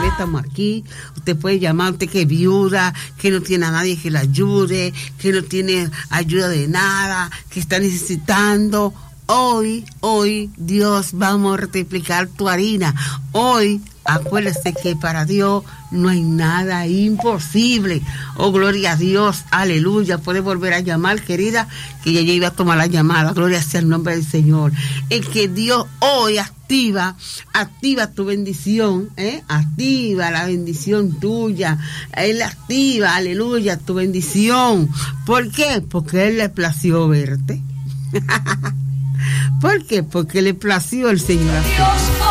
todavía estamos aquí. Usted puede llamar, usted que es viuda, que no tiene a nadie que la ayude, que no tiene ayuda de nada, que está necesitando. Hoy, Dios, vamos a multiplicar tu harina. Hoy, acuérdese que para Dios no hay nada imposible. Oh, gloria a Dios, aleluya. Puede volver a llamar, querida, que ya iba a tomar la llamada. Gloria sea el nombre del Señor. Es que Dios hoy activa tu bendición, activa la bendición tuya. Él activa, aleluya, tu bendición. ¿Por qué? Porque Él le plació verte. ¿Por qué? Porque le plació el Señor.